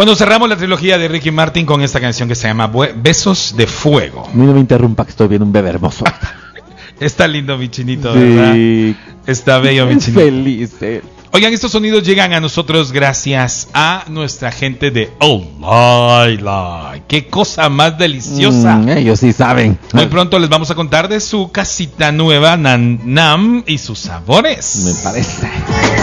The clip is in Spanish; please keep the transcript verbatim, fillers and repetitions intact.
Bueno, cerramos la trilogía de Ricky Martin con esta canción que se llama Besos de Fuego. A mí no me interrumpa que estoy viendo un bebé hermoso. Está lindo mi chinito, sí. ¿verdad? Está bello mi chinito. Feliz. Eh. Oigan, estos sonidos llegan a nosotros gracias a nuestra gente de Olaila. ¡Qué cosa más deliciosa! Mm, ellos sí saben. Muy pronto les vamos a contar de su casita nueva, Nan Nam, y sus sabores. Me parece.